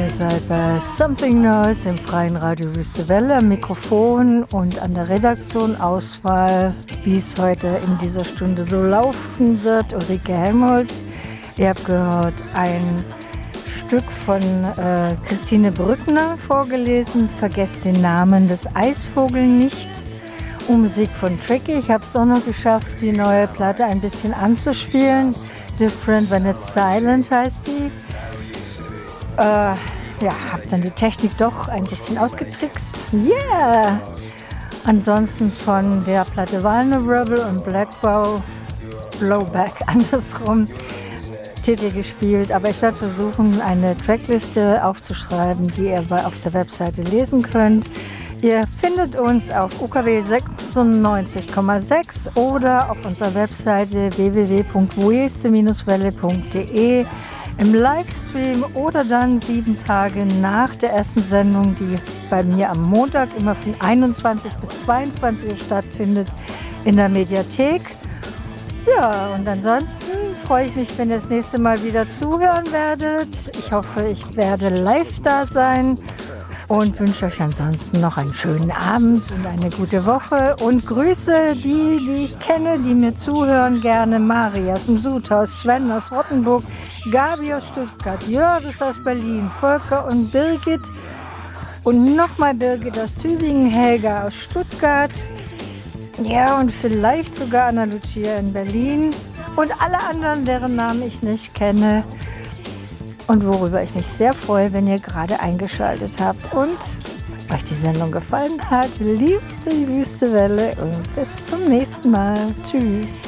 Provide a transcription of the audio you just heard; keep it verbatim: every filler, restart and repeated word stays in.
Ihr seid bei Something Noise im freien Radio Wüste Welle am Mikrofon und an der Redaktion Auswahl, wie es heute in dieser Stunde so laufen wird, Ulrike Helmholtz. Ihr habt gehört ein Stück von äh, Christine Brückner vorgelesen, Vergesst den Namen des Eisvogels nicht. Und Musik von Tricky. Ich habe es auch noch geschafft, die neue Platte ein bisschen anzuspielen. Different When It's Silent heißt die. Äh, ja, habe dann die Technik doch ein bisschen ausgetrickst. Yeah! Ansonsten von der Platte Vulnerable und Blackbow Blowback andersrum Titel gespielt. Aber ich werde versuchen, eine Trackliste aufzuschreiben, die ihr auf der Webseite lesen könnt. Ihr findet uns auf U K W sechsundneunzig Komma sechs oder auf unserer Webseite w w w punkt weste welle punkt de im Livestream oder dann sieben Tage nach der ersten Sendung, die bei mir am Montag immer von einundzwanzig bis zweiundzwanzig Uhr stattfindet, in der Mediathek. Ja, und ansonsten freue ich mich, wenn ihr das nächste Mal wieder zuhören werdet. Ich hoffe, ich werde live da sein. Und wünsche euch ansonsten noch einen schönen Abend und eine gute Woche. Und grüße die, die ich kenne, die mir zuhören gerne. Maria aus dem Sudhaus, Sven aus Rottenburg, Gabi aus Stuttgart, Jöris aus Berlin, Volker und Birgit. Und nochmal Birgit aus Tübingen, Helga aus Stuttgart. Ja, und vielleicht sogar Anna Lucia in Berlin. Und alle anderen, deren Namen ich nicht kenne. Und worüber ich mich sehr freue, wenn ihr gerade eingeschaltet habt und euch die Sendung gefallen hat. Liebt die Wüste Welle und bis zum nächsten Mal. Tschüss.